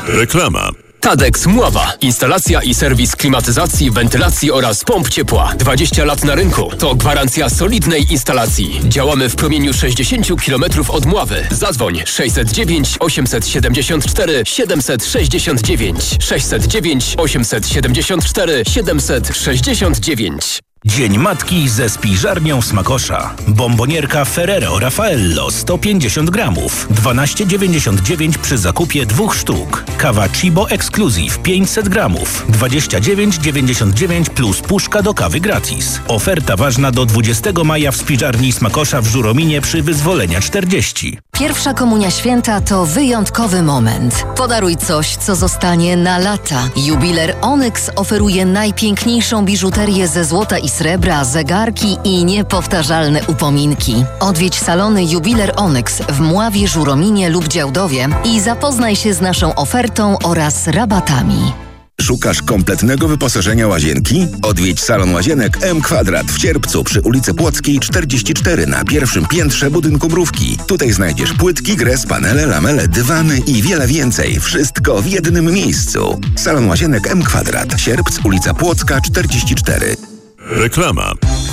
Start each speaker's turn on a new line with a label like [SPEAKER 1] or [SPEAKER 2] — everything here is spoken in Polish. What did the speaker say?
[SPEAKER 1] Reklama.
[SPEAKER 2] Tadex Mława. Instalacja i serwis klimatyzacji, wentylacji oraz pomp ciepła. 20 lat na rynku. To gwarancja solidnej instalacji. Działamy w promieniu 60 km od Mławy. Zadzwoń 609 874 769 609 874 769.
[SPEAKER 3] Dzień Matki ze spiżarnią Smakosza. Bombonierka Ferrero Raffaello 150 gramów. 12,99 przy zakupie 2 sztuk. Kawa Chibo Exclusive 500 gramów. 29,99 plus puszka do kawy gratis. Oferta ważna do 20 maja w spiżarni Smakosza w Żurominie przy Wyzwolenia 40.
[SPEAKER 4] Pierwsza komunia święta to wyjątkowy moment. Podaruj coś, co zostanie na lata. Jubiler Onyx oferuje najpiękniejszą biżuterię ze złota i srebra, zegarki i niepowtarzalne upominki. Odwiedź salony Jubiler Onyx w Mławie, Żurominie lub Działdowie i zapoznaj się z naszą ofertą oraz rabatami.
[SPEAKER 5] Szukasz kompletnego wyposażenia łazienki? Odwiedź salon łazienek M Kwadrat w Cierpcu przy ulicy Płockiej 44 na pierwszym piętrze budynku Mrówki. Tutaj znajdziesz płytki, gres, panele, lamele, dywany i wiele więcej. Wszystko w jednym miejscu. Salon łazienek M Kwadrat. Sierpc, ulica Płocka 44.
[SPEAKER 1] Reklama.